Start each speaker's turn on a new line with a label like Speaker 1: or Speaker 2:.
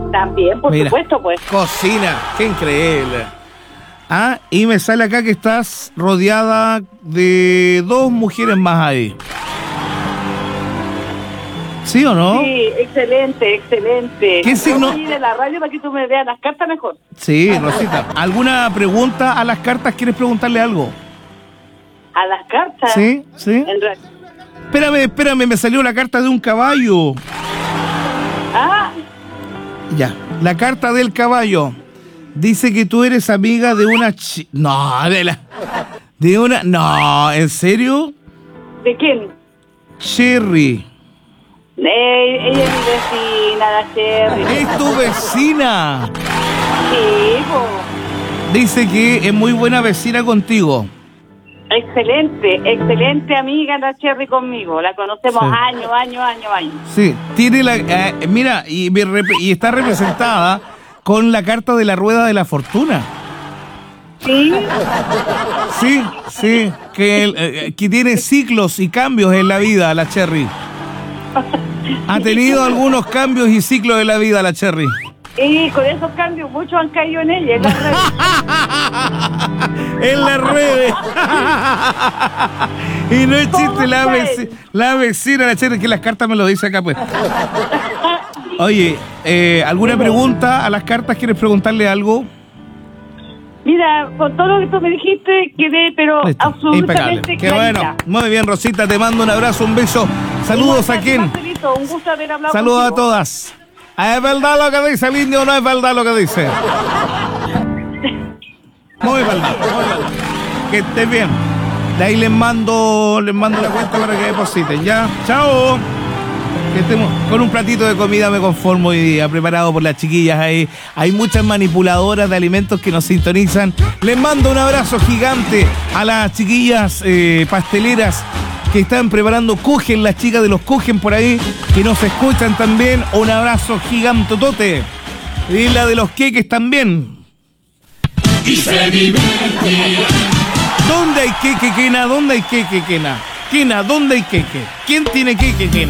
Speaker 1: También, por
Speaker 2: Mira,
Speaker 1: supuesto, pues.
Speaker 2: cocina, qué increíble. Ah, y me sale acá que estás rodeada de 2 mujeres más ahí. ¿Sí o no?
Speaker 1: Sí, excelente.
Speaker 2: ¿Qué signo?
Speaker 1: Voy a ir a la radio para que tú me veas las cartas mejor.
Speaker 2: Sí, Rosita. ¿Alguna pregunta a las cartas? ¿Quieres preguntarle algo?
Speaker 1: A las cartas.
Speaker 2: Sí. Espérame, me salió la carta de un caballo.
Speaker 1: Ah,
Speaker 2: Ya, la carta del caballo. Dice que tú eres amiga de una No, ¿en serio?
Speaker 1: ¿de quién?
Speaker 2: Cherry.
Speaker 1: Ella es mi vecina, la Cherry.
Speaker 2: Es tu vecina.
Speaker 1: Sí, po.
Speaker 2: Dice que es muy buena vecina contigo.
Speaker 1: Excelente amiga la Cherry conmigo. La conocemos
Speaker 2: Sí.
Speaker 1: años.
Speaker 2: Sí, tiene mira, y está representada con la carta de la rueda de la fortuna.
Speaker 1: Sí,
Speaker 2: Sí, que tiene ciclos y cambios en la vida, la Cherry. Ha tenido algunos cambios y ciclos en la vida, la Cherry.
Speaker 1: y con esos cambios muchos han caído en ella. En las redes.
Speaker 2: En las redes. Y no existe la vecina, la Cherry, que las cartas me lo dice acá, pues. Oye, ¿alguna pregunta a las cartas? ¿Quieres preguntarle algo?
Speaker 1: Mira, con todo lo que tú me dijiste, quedé, pero
Speaker 2: Listo,
Speaker 1: absolutamente
Speaker 2: impecable. Qué bueno.
Speaker 1: clarita.
Speaker 2: Muy bien, Rosita, te mando un abrazo, un beso. Saludos a quién.
Speaker 1: Marcelito, un gusto haber hablado
Speaker 2: Saludos a
Speaker 1: contigo.
Speaker 2: todas. ¿Es verdad lo que dice el indio o no es verdad lo que dice? Muy verdad. Que estés bien. De ahí les mando la cuenta para que depositen. Ya, chao. Que estemos con un platito de comida me conformo hoy día, preparado por las chiquillas ahí. Hay muchas manipuladoras de alimentos que nos sintonizan. Les mando un abrazo gigante a las chiquillas pasteleras que están preparando Kuchen, las chicas de los Kuchen por ahí, que nos escuchan también. Un abrazo gigantotote. Y la de los queques también.
Speaker 3: Y se divierte.
Speaker 2: ¿Dónde hay queque, Kena? ¿Dónde hay queque, Kena? Kena, ¿dónde hay queque? ¿Quién tiene queque, Kena?